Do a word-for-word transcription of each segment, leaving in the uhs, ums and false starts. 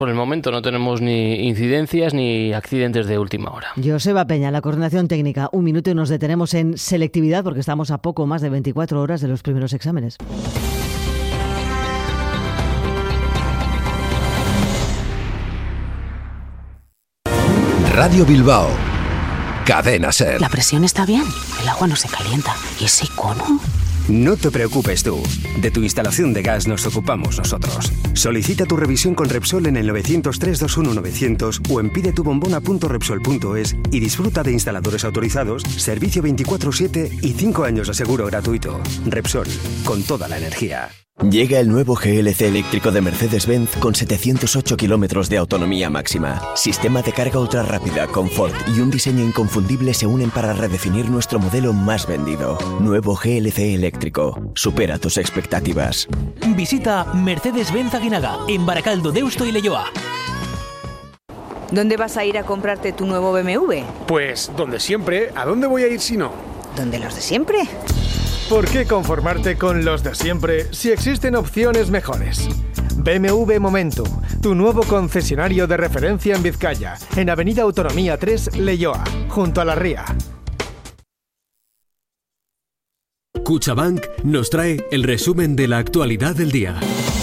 Por el momento no tenemos ni incidencias ni accidentes de última hora. Joseba Peña, la coordinación técnica. Un minuto y nos detenemos en selectividad porque estamos a poco más de veinticuatro horas de los primeros exámenes. Radio Bilbao, Cadena SER. La presión está bien, el agua no se calienta. ¿Y ese icono? No te preocupes tú. De tu instalación de gas nos ocupamos nosotros. Solicita tu revisión con Repsol en el nueve cero tres dos uno nueve cero cero o en pidetubombona punto repsol punto es y disfruta de instaladores autorizados, servicio veinticuatro siete y cinco años de seguro gratuito. Repsol, con toda la energía. Llega el nuevo G L C eléctrico de Mercedes-Benz con setecientos ocho kilómetros de autonomía máxima. Sistema de carga ultra rápida, confort y un diseño inconfundible se unen para redefinir nuestro modelo más vendido. Nuevo G L C eléctrico. Supera tus expectativas. Visita Mercedes-Benz Aguinaga en Baracaldo, Deusto y Leioa. ¿Dónde vas a ir a comprarte tu nuevo B M W? Pues donde siempre. ¿A dónde voy a ir si no? ¿Dónde los de siempre? ¿Por qué conformarte con los de siempre si existen opciones mejores? B M W Momentum, tu nuevo concesionario de referencia en Vizcaya, en Avenida Autonomía tres, Leioa, junto a la ría. Cuchabank nos trae el resumen de la actualidad del día.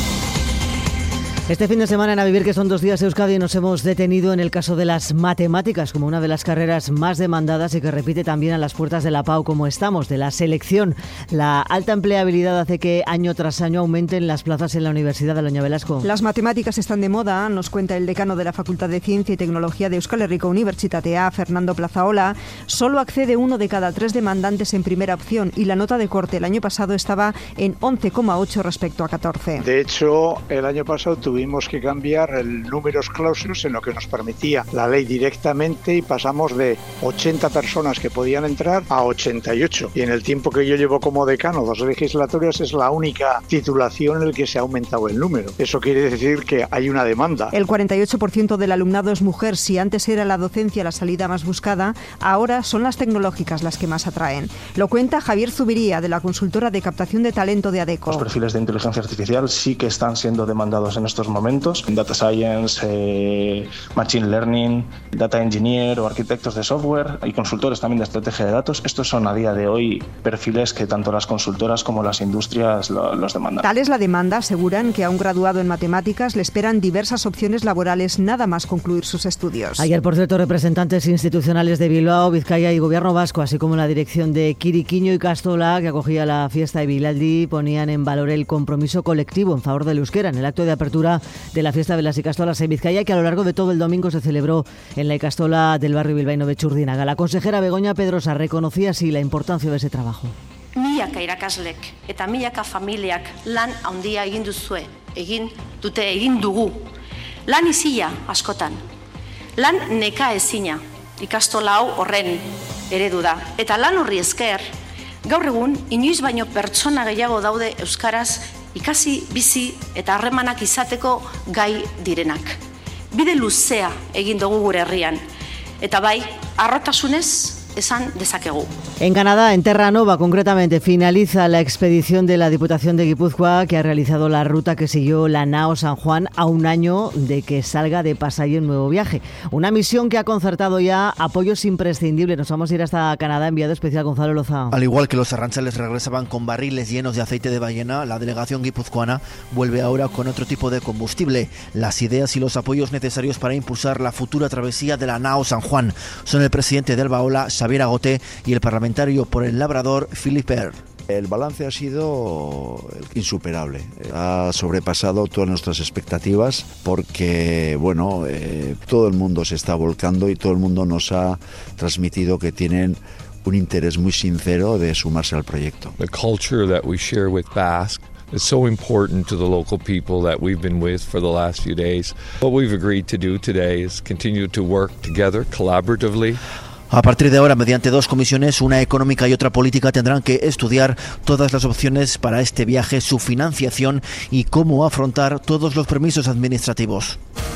Este fin de semana en A Vivir, que son dos días de Euskadi, nos hemos detenido en el caso de las matemáticas como una de las carreras más demandadas y que repite también a las puertas de la P A U como estamos, de la selección. La alta empleabilidad hace que año tras año aumenten las plazas en la Universidad de Loña Velasco. Las matemáticas están de moda, nos cuenta el decano de la Facultad de Ciencia y Tecnología de Euskal Herriko Unibertsitatea, Fernando Plazaola. Solo accede uno de cada tres demandantes en primera opción y la nota de corte el año pasado estaba en once coma ocho respecto a catorce. De hecho, el año pasado tuvimos Tuvimos que cambiar el numerus clausus en lo que nos permitía la ley directamente y pasamos de ochenta personas que podían entrar a ochenta y ocho. Y en el tiempo que yo llevo como decano, dos legislaturas, es la única titulación en la que se ha aumentado el número. Eso quiere decir que hay una demanda. El cuarenta y ocho por ciento del alumnado es mujer. Si antes era la docencia la salida más buscada, ahora son las tecnológicas las que más atraen. Lo cuenta Javier Zubiría, de la consultora de captación de talento de ADECO. Los perfiles de inteligencia artificial sí que están siendo demandados en estos momentos, data science, eh, machine learning, data engineer o arquitectos de software y consultores también de estrategia de datos. Estos son a día de hoy perfiles que tanto las consultoras como las industrias lo, los demandan. Tal es la demanda, aseguran, que a un graduado en matemáticas le esperan diversas opciones laborales nada más concluir sus estudios. Ayer, por cierto, representantes institucionales de Bilbao, Vizcaya y Gobierno Vasco, así como la dirección de Quiriquiño y Castola, que acogía la fiesta de Vilaldi, ponían en valor el compromiso colectivo en favor del euskera en el acto de apertura de la fiesta de las Ikastolas en Vizcaya, que a lo largo de todo el domingo se celebró en la Ikastola del barrio bilbaíno de Txurdinaga. La consejera Begoña Pedrosa reconocía así la importancia de ese trabajo. Milaka irakaslek eta milaka familiak lan handia egin duzue, egin dute egin dugu. Lan izia askotan. Lan neka ezina. Ikastola hau horren eredu da. Eta lan horri esker, gaur egun inoiz baino pertsona gehiago daude euskaraz ikasi, bizi eta harremanak izateko gai direnak. Bide luzea egin dugu gure herrian. Eta bai, harrotasunez esan dezakegu. En Canadá, en Terra Nova, concretamente, finaliza la expedición de la Diputación de Guipúzcoa, que ha realizado la ruta que siguió la Nao San Juan a un año de que salga de Pasaia en nuevo viaje. Una misión que ha concertado ya apoyos imprescindibles. Nos vamos a ir hasta Canadá, enviado especial Gonzalo Loza. Al igual que los arranchales regresaban con barriles llenos de aceite de ballena, la delegación guipuzcoana vuelve ahora con otro tipo de combustible. Las ideas y los apoyos necesarios para impulsar la futura travesía de la Nao San Juan son el presidente de Albaola, Xavier Agote, y el parlamentario por el Labrador, Philippe Er. El balance ha sido insuperable, ha sobrepasado todas nuestras expectativas porque, bueno, eh, todo el mundo se está volcando y todo el mundo nos ha transmitido que tienen un interés muy sincero de sumarse al proyecto. The culture that we share with Basque is so important to the local people that we've been with for the last few days. What we've agreed to do today is continue to work together collaboratively. A partir de ahora, mediante dos comisiones, una económica y otra política, tendrán que estudiar todas las opciones para este viaje, su financiación y cómo afrontar todos los permisos administrativos.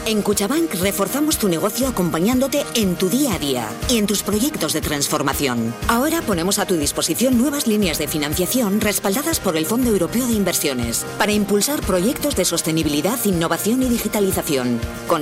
En Cuchabank reforzamos tu negocio acompañándote en tu día a día y en tus proyectos de transformación. Ahora ponemos a tu disposición nuevas líneas de financiación respaldadas por el Fondo Europeo de Inversiones para impulsar proyectos de sostenibilidad, innovación y digitalización. Con